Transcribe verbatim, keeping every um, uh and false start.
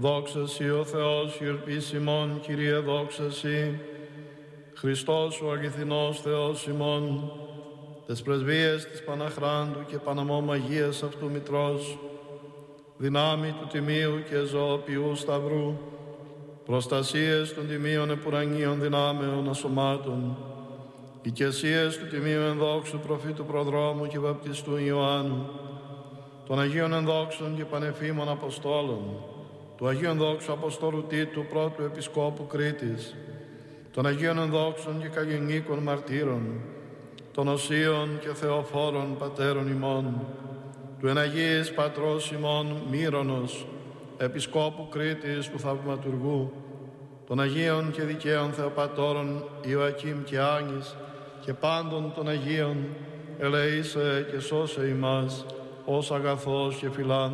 Δόξα Σοι ο Θεός, υιορπής ημών, Κύριε, δόξα Σοι. Χριστός ο αληθινός Θεός ημών, τες πρεσβείες της Παναχράντου και Παναμόμ Αγίας αυτού Μητρός, δυνάμει του Τιμίου και ζωοποιού Σταυρού, προστασίες των Τιμίων επουρανίων δυνάμεων ασωμάτων, οικεσίες του Τιμίου ενδόξου προφήτου προδρόμου και βαπτιστού Ιωάννου, των Αγίων ενδόξων και πανεφήμων Αποστόλων, του Αγίου ενδόξου Αποστόλου Τίτου, πρώτου Επισκόπου Κρήτης, των Αγίων ενδόξων και καλλινίκων μαρτύρων, των Οσίων και Θεοφόρων πατέρων ημών, του εναγίης πατρός ημών Μύρονος, Επισκόπου Κρήτης του Θαυματουργού, των Αγίων και δικαίων Θεοπατώρων Ιωακήμ και Άνης και πάντων των Αγίων, ελεήσε και σώσε ημάς ως αγαθός και φιλάνθρωπος